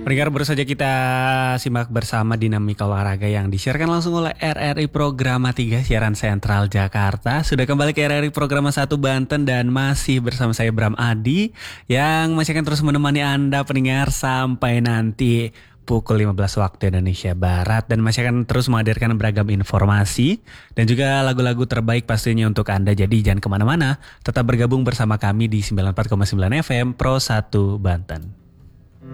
Pendengar, baru saja kita simak bersama dinamika olahraga yang disiarkan langsung oleh RRI Programa 3 Siaran Sentral Jakarta. Sudah kembali ke RRI Programa 1 Banten dan masih bersama saya Bram Adi yang masih akan terus menemani Anda pendengar sampai nanti pukul 15 waktu Indonesia Barat, dan masih akan terus menghadirkan beragam informasi dan juga lagu-lagu terbaik pastinya untuk Anda. Jadi jangan kemana-mana, tetap bergabung bersama kami di 94,9 FM Pro 1 Banten.